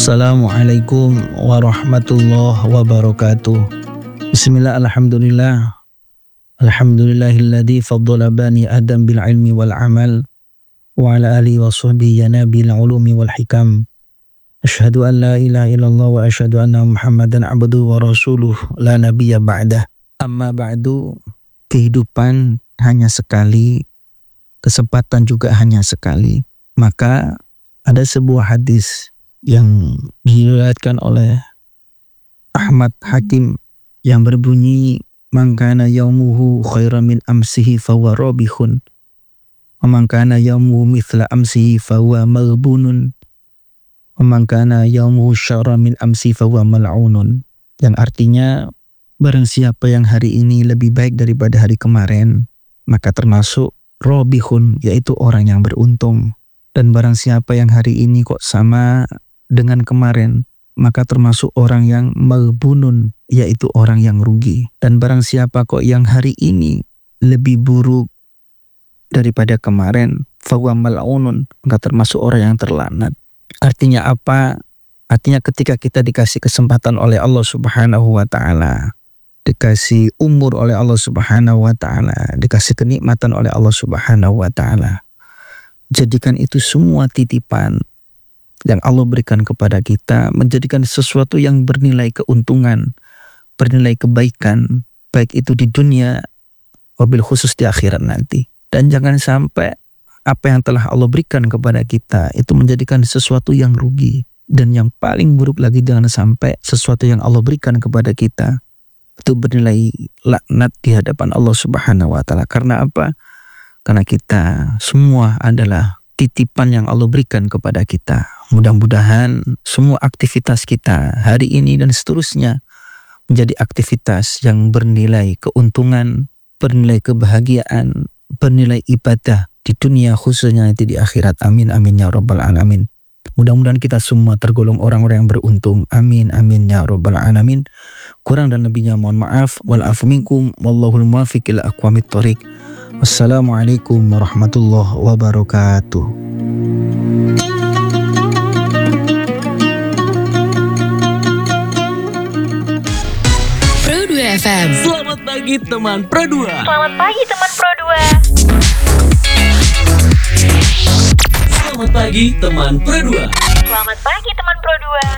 Assalamualaikum warahmatullahi wabarakatuh. Bismillah, alhamdulillah. Alhamdulillahilladzi faddala bani Adam bil ilmi wal amal wa ala alihi wa sahbihi nabil ulumi wal hikam. Asyhadu an la ilaha illallah wa asyhadu anna Muhammadan abduhu wa rasuluh la nabiyya ba'dah. Amma ba'du, kehidupan hanya sekali, kesempatan juga hanya sekali. Maka ada sebuah hadis yang diriwayatkan oleh Ahmad Hakim yang berbunyi, man kana yaumuhu khairan min amsihi fahuwa rabihun wa man kana yaumuhu mithla amsihi fahuwa maghbunun wa man kana yaumuhu syarran min amsihi fahuwa mal'unun. Yang artinya, barang siapa yang hari ini lebih baik daripada hari kemarin, maka termasuk rabihun, yaitu orang yang beruntung. Dan barang siapa yang hari ini kok sama dengan kemarin, maka termasuk orang yang maghbunun, yaitu orang yang rugi. Dan barang siapa kok yang hari ini lebih buruk daripada kemarin, fahuwa mal'unun, maka termasuk orang yang terlaknat. Artinya apa? Artinya ketika kita dikasih kesempatan oleh Allah Subhanahu wa ta'ala, dikasih umur oleh Allah Subhanahu wa ta'ala, dikasih kenikmatan oleh Allah Subhanahu wa ta'ala, jadikan itu semua titipan yang Allah berikan kepada kita, menjadikan sesuatu yang bernilai keuntungan, bernilai kebaikan, baik itu di dunia, wabil khusus di akhirat nanti. Dan jangan sampai apa yang telah Allah berikan kepada kita itu menjadikan sesuatu yang rugi. Dan yang paling buruk lagi, jangan sampai sesuatu yang Allah berikan kepada kita itu bernilai laknat di hadapan Allah Subhanahu wa ta'ala. Karena apa? Karena kita semua adalah titipan yang Allah berikan kepada kita. Mudah-mudahan semua aktivitas kita hari ini dan seterusnya menjadi aktivitas yang bernilai keuntungan, bernilai kebahagiaan, bernilai ibadah di dunia, khususnya nanti di akhirat. Amin, amin ya rabbal alamin. Mudah-mudahan kita semua tergolong orang-orang yang beruntung. Amin, amin ya rabbal alamin. Kurang dan lebihnya mohon maaf. Wal afu minkum wallahul muwaffiq ila aqwamit thoriq. Wassalamualaikum warahmatullahi wabarakatuh. Pro 2 FM. Selamat pagi teman Pro 2. Selamat pagi teman Pro 2. Selamat pagi teman Pro 2. Selamat pagi teman Pro 2.